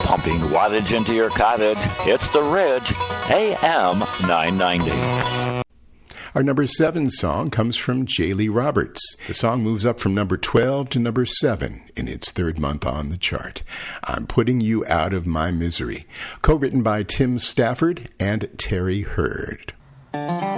pumping wattage into your cottage. It's The Ridge, AM 990. Our number 7 song comes from Jaylee Roberts. The song moves up from number 12 to number 7 in its third month on the chart. I'm Putting You Out of My Misery. Co-written by Tim Stafford and Terry Hurd.